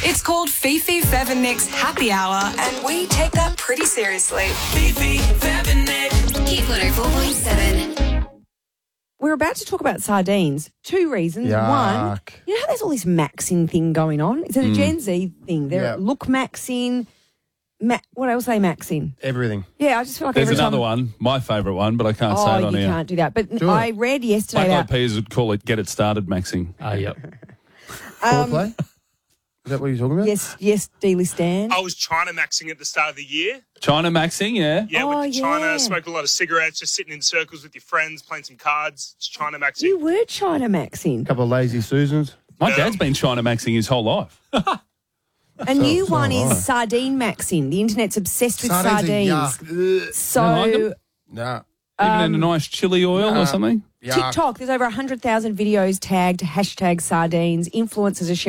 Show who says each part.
Speaker 1: It's called Fifi, Fev and Nick's Happy Hour, and we take that pretty seriously. Fifi, Fev and Nick.
Speaker 2: Hit 104.7.
Speaker 3: We're about to talk about sardines. Two reasons.
Speaker 4: Yuck.
Speaker 3: One, you know how there's all this maxing thing going on? It's a Gen Z thing. They're look maxing. What else are they maxing?
Speaker 4: Everything.
Speaker 3: Yeah, I just feel like
Speaker 5: There's
Speaker 3: every
Speaker 5: another
Speaker 3: time...
Speaker 5: one, my favourite one, but I can't say it on
Speaker 3: you
Speaker 5: here.
Speaker 3: can't do that. But
Speaker 4: Do
Speaker 3: I
Speaker 4: it.
Speaker 3: read yesterday
Speaker 5: Black Eyed
Speaker 3: about...
Speaker 5: Peas would call it "Get It Started" maxing.
Speaker 6: Yep.
Speaker 4: Foreplay? Is that what you're talking about?
Speaker 3: Yes, Dealey Stan.
Speaker 7: I was China maxing at the start of the year.
Speaker 5: China maxing, yeah.
Speaker 7: Yeah,
Speaker 3: Oh,
Speaker 7: went to China,
Speaker 3: yeah.
Speaker 7: smoked a lot of cigarettes, just sitting in circles with your friends, playing some cards. It's China maxing.
Speaker 3: You were China maxing.
Speaker 4: A couple of lazy Susans.
Speaker 5: My dad's been China maxing his whole life.
Speaker 3: A new
Speaker 4: so
Speaker 3: one
Speaker 4: have I.
Speaker 3: is sardine maxing. The internet's obsessed with
Speaker 4: Sardines are
Speaker 3: sardines.
Speaker 4: yuck.
Speaker 3: So
Speaker 5: You don't like
Speaker 4: Nah.
Speaker 5: Even in a nice chili oil or something.
Speaker 4: Yuck.
Speaker 3: TikTok, there's over 100,000 videos tagged #sardines. Influencers are sharing